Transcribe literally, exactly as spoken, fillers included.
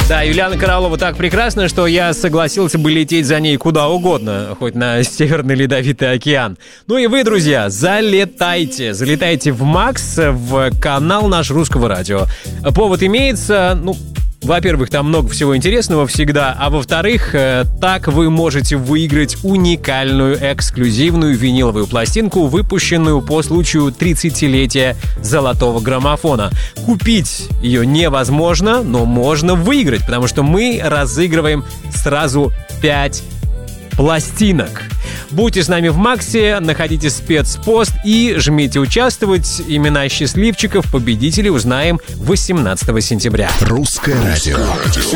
Да, Юлиана Караулова так прекрасна, что я согласился бы лететь за ней куда угодно, хоть на Северный Ледовитый океан. Ну и вы, друзья, залетайте, залетайте в Макс, в канал наш Русского радио. Повод имеется, ну... Во-первых, там много всего интересного всегда, а во-вторых, так вы можете выиграть уникальную эксклюзивную виниловую пластинку, выпущенную по случаю тридцатилетия золотого граммофона. Купить ее невозможно, но можно выиграть, потому что мы разыгрываем сразу пять пластинок. Будьте с нами в Максе, находите спецпост и жмите «Участвовать». Имена счастливчиков, победителей узнаем восемнадцатого сентября. Русское радио.